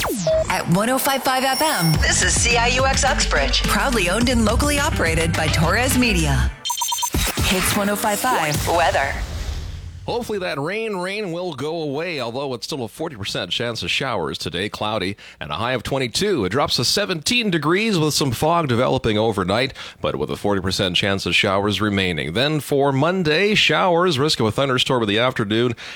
At 105.5 FM, this is CIUX Uxbridge. Proudly owned and locally operated by Torres Media. Hits 105.5 weather. Hopefully that rain will go away, although it's still a 40% chance of showers today, cloudy, and a high of 22. It drops to 17 degrees with some fog developing overnight, but with a 40% chance of showers remaining. Then for Monday, showers, risk of a thunderstorm in the afternoon,